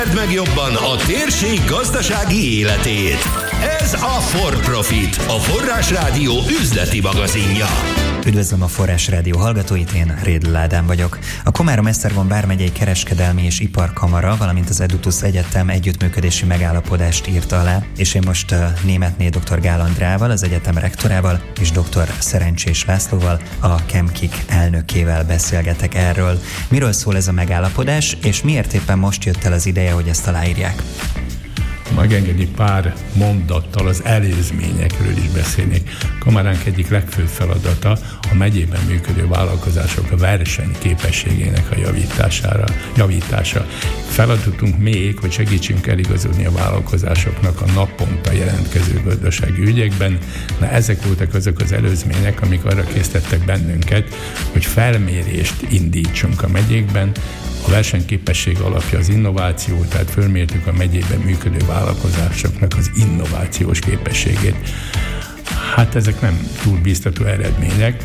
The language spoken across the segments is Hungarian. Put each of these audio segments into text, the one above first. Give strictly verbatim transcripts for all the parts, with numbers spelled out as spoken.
meg jobban a térség gazdasági életét. Ez a For Profit, a Forrás Rádió üzleti magazinja. Üdvözlöm a Forrás Rádió hallgatóit, én Rédl Ádám vagyok. A Komárom-Esztergom vármegyei kereskedelmi és iparkamara, valamint az Edutus Egyetem együttműködési megállapodást írta alá, és én most uh, Németné dr. Gál Andrával, az egyetem rektorával, és dr. Szerencsés Lászlóval, a KemKik elnökével beszélgetek erről. Miről szól ez a megállapodás, és miért éppen most jött el az ideje, hogy ezt aláírják? Megengedi pár mondattal az előzményekről is beszélnék. Kamaránk egyik legfőbb feladata a megyében működő vállalkozások a versenyképességének a javítására, javítása. Feladatunk még, hogy segítsünk eligazodni a vállalkozásoknak a naponta jelentkező gazdasági ügyekben. Na, ezek voltak azok az előzmények, amik arra késztettek bennünket, hogy felmérést indítsunk a megyékben. A versenyképesség alapja az innováció, tehát fölmértük a megyében működő vállalkozásoknak az innovációs képességét. Hát ezek nem túl bíztató eredmények.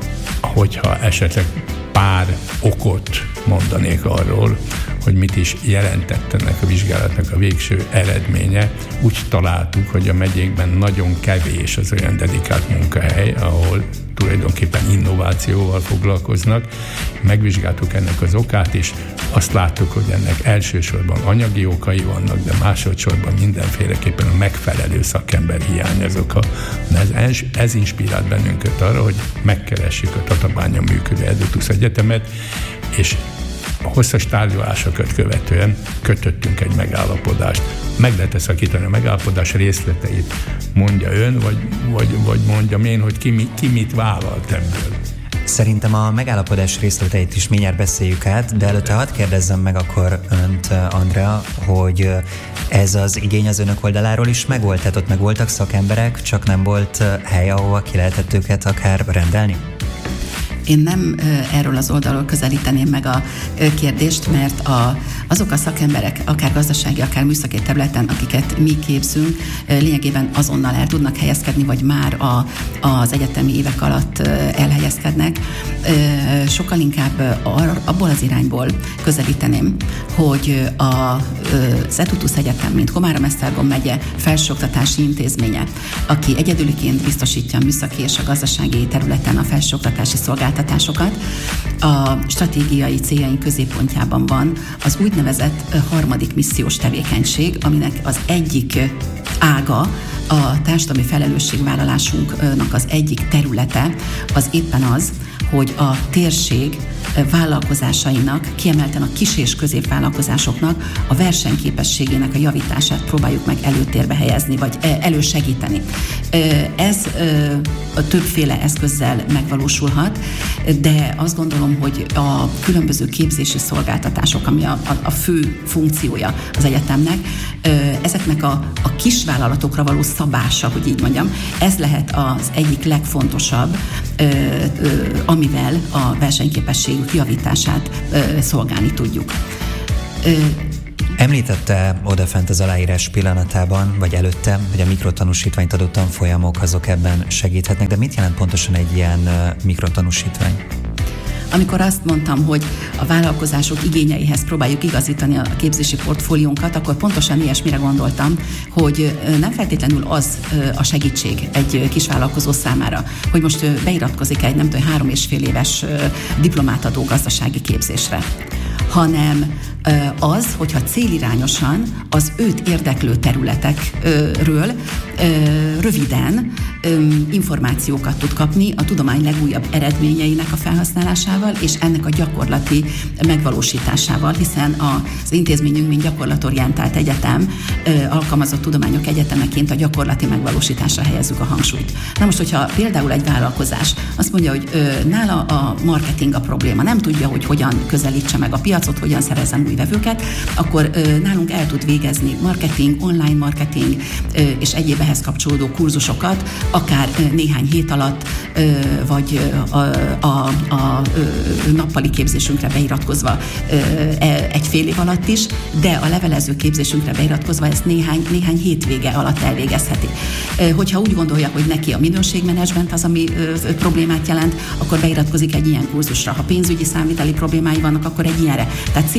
Hogyha esetleg pár okot mondanék arról, hogy mit is jelentett ennek a vizsgálatnak a végső eredménye, úgy találtuk, hogy a megyékben nagyon kevés az olyan dedikált munkahely, ahol tulajdonképpen innovációval foglalkoznak. Megvizsgáltuk ennek az okát, és azt láttuk, hogy ennek elsősorban anyagi okai vannak, de másodszorban mindenféleképpen a megfelelő szakember hiány az oka. Ez, ez inspirált bennünket arra, hogy megkeressük a Tatabányon működő Edutus Egyetemet, és a hosszas tárgyalásokat követően kötöttünk egy megállapodást. Meg lehet szakítani a megállapodás részleteit, mondja ön, vagy, vagy, vagy mondjam én, hogy ki, ki mit vállalt ebből. Szerintem a megállapodás részleteit is mindjárt beszéljük át, de előtte hadd kérdezzem meg akkor önt, Andrea, hogy ez az igény az önök oldaláról is megvolt, tehát ott meg voltak szakemberek, csak nem volt hely, ahova ki lehetett őket akár rendelni? Én nem erről az oldalról közelíteném meg a kérdést, mert a, azok a szakemberek, akár gazdasági, akár műszaki területen, akiket mi képzünk, lényegében azonnal el tudnak helyezkedni, vagy már a, az egyetemi évek alatt elhelyezkednek. Sokkal inkább abból az irányból közelíteném, hogy az Edutus Egyetem, mint Komárom-Esztergom megye felsőoktatási intézménye, aki egyedüliként biztosítja a műszaki és a gazdasági területen a felsőoktatási szolgáltatásokat, a stratégiai céljaink középpontjában van az úgynevezett harmadik missziós tevékenység, aminek az egyik ága, a társadalmi felelősségvállalásunknak az egyik területe az éppen az, hogy a térség vállalkozásainak, kiemelten a kis- és középvállalkozásoknak a versenyképességének a javítását próbáljuk meg előtérbe helyezni, vagy elősegíteni. Ez többféle eszközzel megvalósulhat, de azt gondolom, hogy a különböző képzési szolgáltatások, ami a, a, a fő funkciója az egyetemnek, ezeknek a, a kisvállalatokra való szabása, hogy így mondjam, ez lehet az egyik legfontosabb, amivel a versenyképességük javítását szolgálni tudjuk. Említette odafent az aláírás pillanatában, vagy előtte, hogy a mikrotanúsítványt adott tanfolyamok azok ebben segíthetnek, de mit jelent pontosan egy ilyen mikrotanúsítvány? Amikor azt mondtam, hogy a vállalkozások igényeihez próbáljuk igazítani a képzési portfóliónkat, akkor pontosan ilyesmire gondoltam, hogy nem feltétlenül az a segítség egy kisvállalkozó számára, hogy most beiratkozik egy nem tudom, három és fél éves diplomát adó gazdasági képzésre, hanem az, hogyha célirányosan az őt érdeklő területekről röviden információkat tud kapni a tudomány legújabb eredményeinek a felhasználásával és ennek a gyakorlati megvalósításával, hiszen az intézményünk, mint gyakorlatorientált egyetem, alkalmazott tudományok egyetemeként a gyakorlati megvalósításra helyezzük a hangsúlyt. Na most, hogyha például egy vállalkozás azt mondja, hogy nála a marketing a probléma, nem tudja, hogy hogyan közelítse meg a piacot, hogyan szerezzen új vevőket, akkor nálunk el tud végezni marketing, online marketing és egyéb ehhez kapcsolódó kurzusokat, akár néhány hét alatt, vagy a, a, a nappali képzésünkre beiratkozva egy fél év alatt is, de a levelező képzésünkre beiratkozva ezt néhány, néhány hétvége alatt elvégezheti. Hogyha úgy gondolja, hogy neki a minőségmenedzsment az, ami problémát jelent, akkor beiratkozik egy ilyen kurzusra. Ha pénzügyi számviteli problémái vannak, akkor egy ilyenre. Tehát célirányos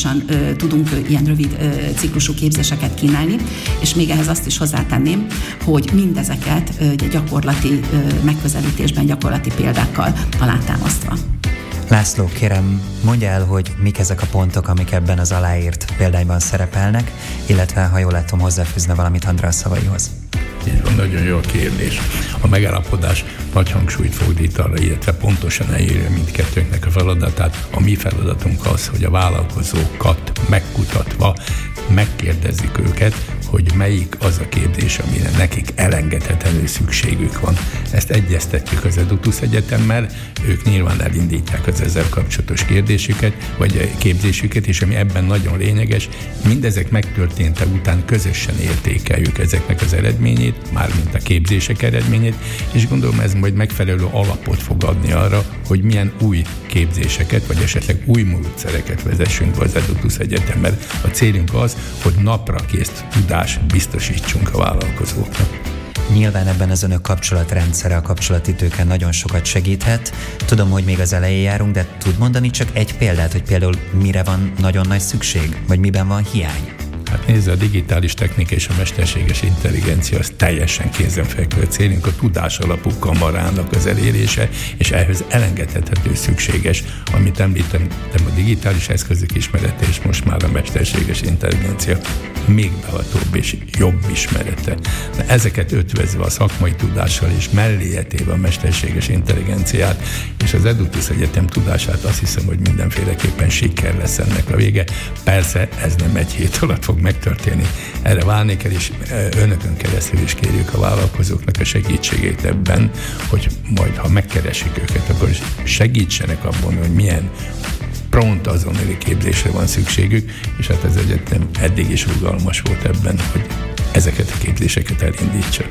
maximálisan ö, tudunk ö, ilyen rövid ö, ciklusú képzéseket kínálni, és még ehhez azt is hozzátenném, hogy mindezeket ö, gyakorlati ö, megközelítésben, gyakorlati példákkal alátámasztva. László, kérem, mondja el, hogy mik ezek a pontok, amik ebben az aláírt példányban szerepelnek, illetve, ha jól látom, hozzáfűzne valamit Andrea szavaihoz. Így van, nagyon jó a kérdés. A megállapodás nagy hangsúlyt fordít arra, illetve pontosan elírja mindkettőnknek a feladatát. A mi feladatunk az, hogy a vállalkozókat megkutatva megkérdezzük őket, hogy melyik az a képzés, amire nekik elengedhetetlenül szükségük van. Ezt egyeztetjük az Edutus Egyetemmel, ők nyilván elindítják az ezzel kapcsolatos kérdésüket, vagy képzésüket, és ami ebben nagyon lényeges, mindezek megtörténte után közösen értékeljük ezeknek az eredményét, mármint a képzések eredményét, és gondolom ez majd megfelelő alapot fog adni arra, hogy milyen új képzéseket, vagy esetleg új módszereket vezessünk be az Edutus Egyetemmel. A célunk az, hogy napra kész tudást biztosítsunk a vállalkozóknak. Nyilván ebben az önök kapcsolatrendszere, a kapcsolati tőke nagyon sokat segíthet. Tudom, hogy még az elején járunk, de tud mondani csak egy példát, hogy például mire van nagyon nagy szükség, vagy miben van hiány? Hát nézze, a digitális technika és a mesterséges intelligencia az teljesen kézenfekvő célunk, a tudás alapú kamarának az elérése, és ehhez elengedhetetlenül szükséges, amit említem, a digitális eszközök ismerete, és most már a mesterséges intelligencia még behatóbb és jobb ismerete. De ezeket ötvözve a szakmai tudással és melléjetéve a mesterséges intelligenciát és az Edutus Egyetem tudását, azt hiszem, hogy mindenféleképpen siker lesz ennek a vége. Persze ez nem egy hét alatt fog megtörténni. Erre válni kell, és önökön keresztül is kérjük a vállalkozóknak a segítségét ebben, hogy majd, ha megkeresik őket, akkor segítsenek abban, hogy milyen prompt azonnali képzésre van szükségük, és hát az egyetem eddig is rugalmas volt ebben, hogy ezeket a képzéseket elindítsa.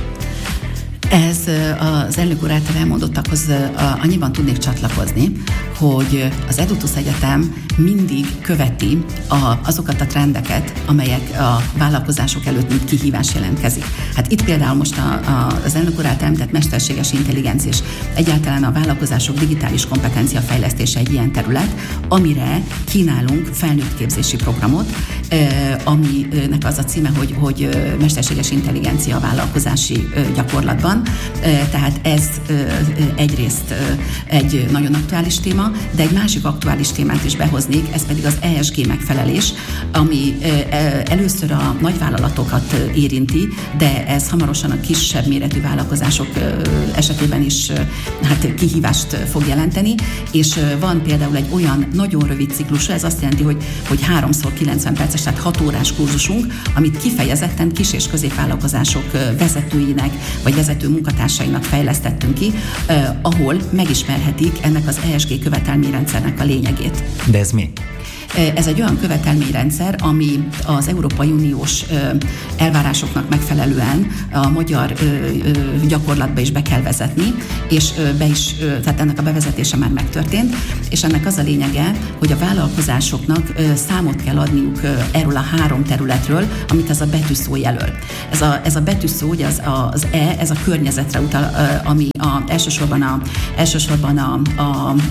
Ez az elnök úr által elmondottakhoz annyiban tudnék csatlakozni, hogy az Edutus Egyetem mindig követi a, azokat a trendeket, amelyek a vállalkozások előtt mint kihívás jelentkezik. Hát itt például most a, a, az elnök úr által említett mesterséges intelligencia és egyáltalán a vállalkozások digitális kompetencia fejlesztése egy ilyen terület, amire kínálunk felnőttképzési programot, aminek az a címe, hogy, hogy mesterséges intelligencia a vállalkozási gyakorlatban. Tehát ez egyrészt egy nagyon aktuális téma, de egy másik aktuális témát is behoznék, ez pedig az E S G megfelelés, ami először a nagyvállalatokat érinti, de ez hamarosan a kisebb méretű vállalkozások esetében is hát kihívást fog jelenteni, és van például egy olyan nagyon rövid ciklusú, ez azt jelenti, hogy, hogy háromszor kilencven perces, tehát hat órás kurzusunk, amit kifejezetten kis- és középvállalkozások vezetőinek, vagy vezető munkatársainak fejlesztettünk ki, eh, ahol megismerhetik ennek az E S G követelményrendszernek a lényegét. De ez mi? Ez egy olyan követelményrendszer, ami az Európai Uniós elvárásoknak megfelelően a magyar gyakorlatba is be kell vezetni, és be is, tehát ennek a bevezetése már megtörtént, és ennek az a lényege, hogy a vállalkozásoknak számot kell adniuk erről a három területről, amit ez a betűszó jelöl. Ez a, ez a betűszó, ugye az, az E, ez a környezetre utal, ami a, elsősorban a, elsősorban a, a, a, a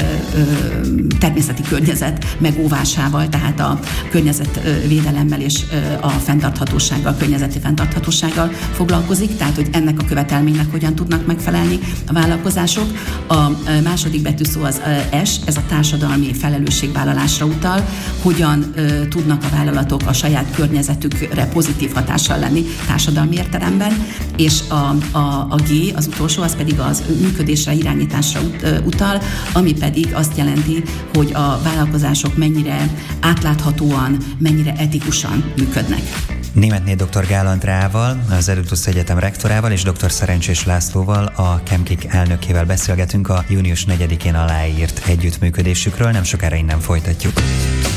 természeti környezet megóvásával, tehát a környezetvédelemmel és a fenntarthatósággal, környezeti fenntarthatósággal foglalkozik, tehát hogy ennek a követelménynek hogyan tudnak megfelelni a vállalkozások. A második betűszó az S, ez a társadalmi felelősségvállalásra utal, hogyan tudnak a vállalatok a saját környezetükre pozitív hatással lenni társadalmi értelemben, és a, a, a G, az utolsó, az pedig az működésre, irányításra ut, utal, ami pedig azt jelenti, hogy a vállalkozások mennyire átláthatóan, mennyire etikusan működnek. Németné dr. Gál Andreával, az Edutus Egyetem rektorával és dr. Szerencsés Lászlóval, a Chemkick elnökével beszélgetünk a június negyedikén aláírt együttműködésükről, nem sokára innen folytatjuk.